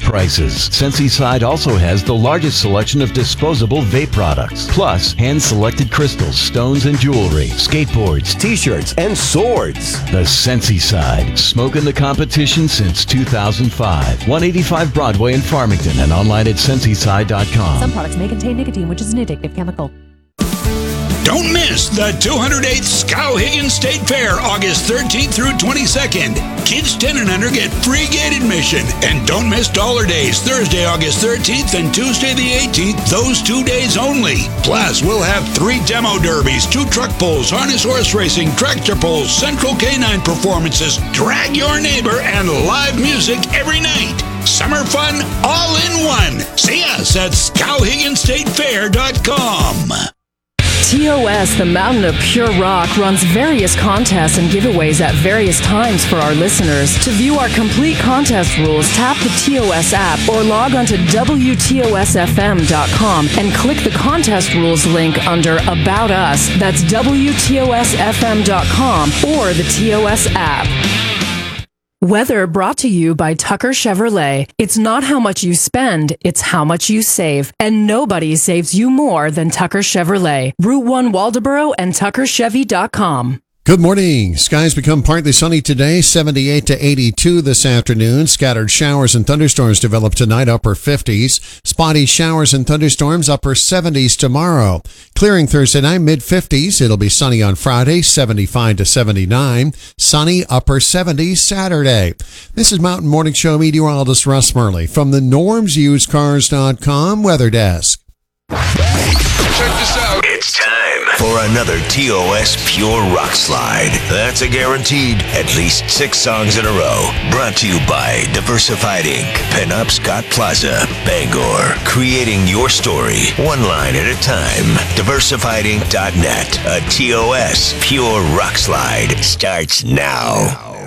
prices. Sensei also has the largest selection of disposable vape products, plus hand-selected crystals, stones, and jewelry, skateboards, T-shirts, and swords. The Sensei smoking the competition since 2005. 185 Broadway in Farmington and online at sensei.com. Some products may contain nicotine, which is an addictive chemical. Don't miss the 208th Skowhegan State Fair, August 13th through 22nd. Kids 10 and under get free gate admission. And don't miss Dollar Days, Thursday, August 13th and Tuesday the 18th, those 2 days only. Plus, we'll have 3 demo derbies, 2 truck pulls, harness horse racing, tractor pulls, central canine performances, drag your neighbor, and live music every night. Summer fun all in one. See us at SkowheganStateFair.com. TOS, the Mountain of Pure Rock, runs various contests and giveaways at various times for our listeners. To view our complete contest rules, tap the TOS app or log on to WTOSFM.com and click the contest rules link under About Us. That's WTOSFM.com or the TOS app. Weather brought to you by Tucker Chevrolet. It's not how much you spend, it's how much you save. And nobody saves you more than Tucker Chevrolet. Route 1 Waldoboro and TuckerChevy.com. Good morning. Skies become partly sunny today, 78 to 82 this afternoon. Scattered showers and thunderstorms develop tonight, upper 50s. Spotty showers and thunderstorms, upper 70s tomorrow. Clearing Thursday night, mid 50s. It'll be sunny on Friday, 75 to 79. Sunny, upper 70s Saturday. This is Mountain Morning Show meteorologist Russ Murley from the NormsUsedCars.com Weather Desk. Check this out. It's time for another TOS Pure Rock Slide. That's a guaranteed at least 6 songs in a row. Brought to you by Diversified Inc., Pinup Scott Plaza, Bangor. Creating your story, one line at a time. DiversifiedInc.net. A TOS Pure Rock Slide starts now.